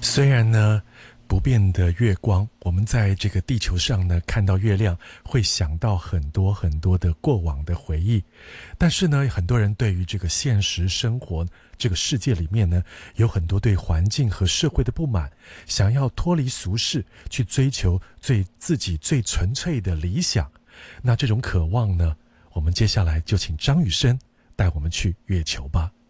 虽然呢，不变的月光，我们在这个地球上呢看到月亮，会想到很多很多的过往的回忆。但是呢，很多人对于这个现实生活这个世界里面呢，有很多对环境和社会的不满，想要脱离俗世，去追求自己最纯粹的理想。那这种渴望呢，我们接下来就请张雨生带我们去月球吧。